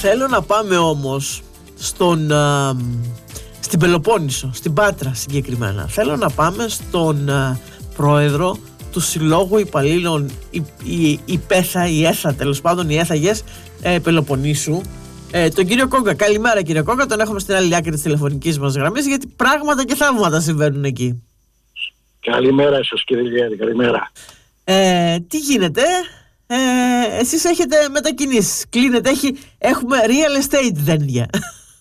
Θέλω να πάμε όμως στην Πελοπόννησο, στην Πάτρα συγκεκριμένα. Θέλω να πάμε στον πρόεδρο του Συλλόγου Υπαλλήλων η ΕΘΑ τέλος πάντων, οι ΕΘΑΓΕΣ Πελοποννήσου, τον κύριο Κόγκα. Καλημέρα κύριε Κόγκα, τον έχουμε στην άλλη άκρη της τηλεφωνικής μας γραμμής, γιατί πράγματα και θαύματα συμβαίνουν εκεί. Καλημέρα σας κύριε Λιέρη, καλημέρα. Τι γίνεται, εσείς έχετε μετακινήσεις, κλείνετε, έχουμε real estate δένδια.